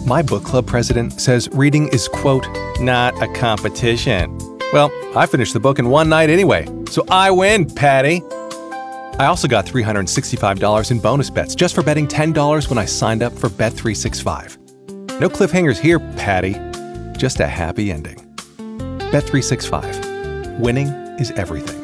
My book club president says reading is, quote, not a competition. Well, I finished the book in one night anyway, so I win, Patty. I also got $365 in bonus bets just for betting $10 when I signed up for Bet365. No cliffhangers here, Patty. Just a happy ending. Bet365. Winning is everything.